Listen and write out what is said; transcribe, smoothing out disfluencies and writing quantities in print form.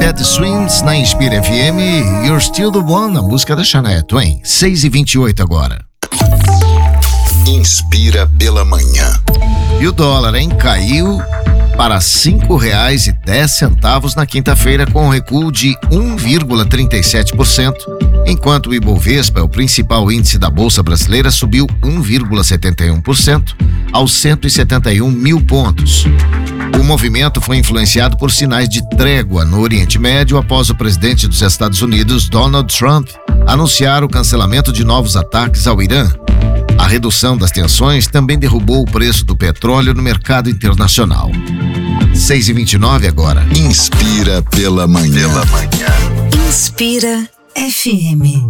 Cat Swims na Inspira FM, You're Still the One, a música da Shania Twain. 6h28 agora. Inspira pela manhã. E o dólar, hein? Caiu para R$ 5,10 na quinta-feira, com um recuo de 1,37%, enquanto o Ibovespa, o principal índice da Bolsa Brasileira, subiu 1,71% aos 171 mil pontos. O movimento foi influenciado por sinais de trégua no Oriente Médio após o presidente dos Estados Unidos, Donald Trump, anunciar o cancelamento de novos ataques ao Irã. A redução das tensões também derrubou o preço do petróleo no mercado internacional. 6h29 agora. Inspira pela manhã. Inspira FM.